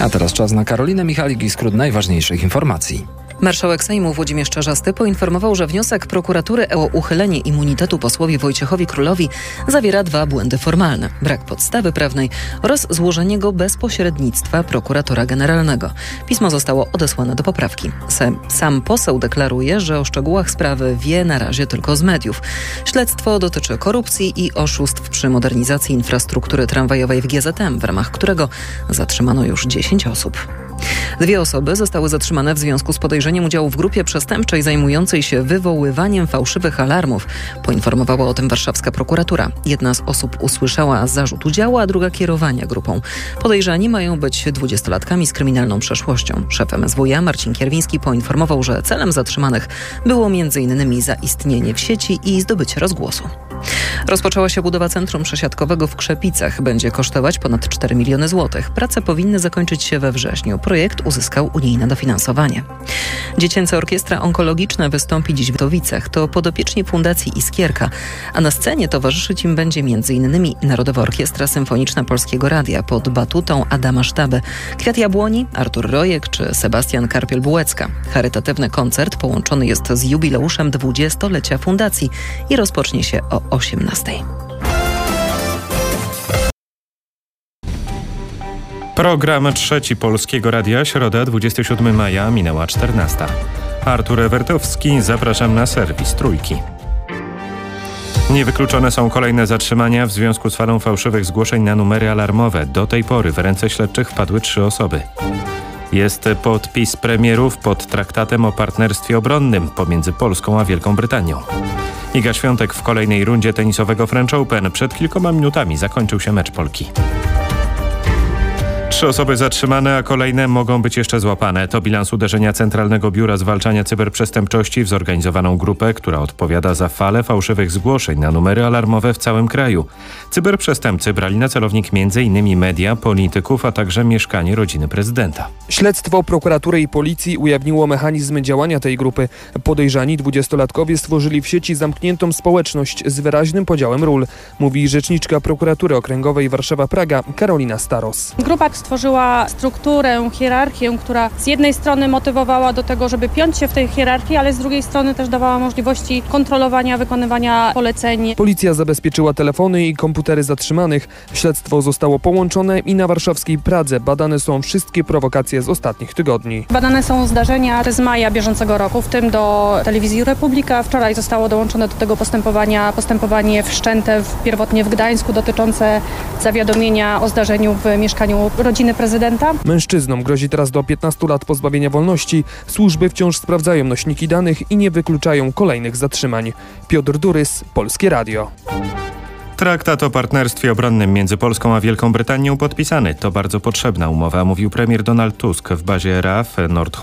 A teraz czas na Karolinę Michalik i skrót najważniejszych informacji. Marszałek Sejmu Włodzimierz Czarzasty poinformował, że wniosek prokuratury o uchylenie immunitetu posłowi Wojciechowi Królowi zawiera 2 błędy formalne. Brak podstawy prawnej oraz złożenie go bez pośrednictwa prokuratora generalnego. Pismo zostało odesłane do poprawki. Sam poseł deklaruje, że o szczegółach sprawy wie na razie tylko z mediów. Śledztwo dotyczy korupcji i oszustw przy modernizacji infrastruktury tramwajowej w GZM, w ramach którego zatrzymano już 10 osób. 2 osoby zostały zatrzymane w związku z podejrzeniem udziału w grupie przestępczej zajmującej się wywoływaniem fałszywych alarmów. Poinformowała o tym warszawska prokuratura. Jedna z osób usłyszała zarzut udziału, a druga kierowania grupą. Podejrzani mają być 20-latkami z kryminalną przeszłością. Szef MSWiA Marcin Kierwiński poinformował, że celem zatrzymanych było m.in. zaistnienie w sieci i zdobycie rozgłosu. Rozpoczęła się budowa centrum przesiadkowego w Krzepicach. Będzie kosztować ponad 4 miliony złotych. Prace powinny zakończyć się we wrześniu. Projekt uzyskał unijne dofinansowanie. Dziecięca Orkiestra Onkologiczna wystąpi dziś w Witowicach. To podopieczni Fundacji Iskierka, a na scenie towarzyszyć im będzie m.in. Narodowa Orkiestra Symfoniczna Polskiego Radia pod batutą Adama Sztaby, Kwiat Jabłoni, Artur Rojek czy Sebastian Karpiel-Bułecka. Charytatywny koncert połączony jest z jubileuszem 20-lecia fundacji i rozpocznie się o 18:00. Program Trzeci Polskiego Radia, środa 27 maja, minęła 14:00. Artur Ewertowski, zapraszam na serwis Trójki. Niewykluczone są kolejne zatrzymania w związku z falą fałszywych zgłoszeń na numery alarmowe. Do tej pory w ręce śledczych wpadły 3 osoby. Jest podpis premierów pod traktatem o partnerstwie obronnym pomiędzy Polską a Wielką Brytanią. Iga Świątek w kolejnej rundzie tenisowego French Open. Przed kilkoma minutami zakończył się mecz Polki. 3 osoby zatrzymane, a kolejne mogą być jeszcze złapane. To bilans uderzenia Centralnego Biura Zwalczania Cyberprzestępczości w zorganizowaną grupę, która odpowiada za falę fałszywych zgłoszeń na numery alarmowe w całym kraju. Cyberprzestępcy brali na celownik m.in. media, polityków, a także mieszkanie rodziny prezydenta. Śledztwo prokuratury i policji ujawniło mechanizmy działania tej grupy. Podejrzani 20-latkowie stworzyli w sieci zamkniętą społeczność z wyraźnym podziałem ról, mówi rzeczniczka prokuratury okręgowej Warszawa-Praga Karolina Staros. Grupa stworzyła strukturę, hierarchię, która z jednej strony motywowała do tego, żeby piąć się w tej hierarchii, ale z drugiej strony też dawała możliwości kontrolowania, wykonywania poleceń. Policja zabezpieczyła telefony i komputery zatrzymanych. Śledztwo zostało połączone i na warszawskiej Pradze badane są wszystkie prowokacje z ostatnich tygodni. Badane są zdarzenia z maja bieżącego roku, w tym do Telewizji Republika. Wczoraj zostało dołączone do tego postępowanie wszczęte pierwotnie w Gdańsku dotyczące zawiadomienia o zdarzeniu w mieszkaniu rodziny prezydenta. Mężczyznom grozi teraz do 15 lat pozbawienia wolności. Służby wciąż sprawdzają nośniki danych i nie wykluczają kolejnych zatrzymań. Piotr Durys, Polskie Radio. Traktat o partnerstwie obronnym między Polską a Wielką Brytanią podpisany. To bardzo potrzebna umowa, mówił premier Donald Tusk w bazie RAF Nordhorn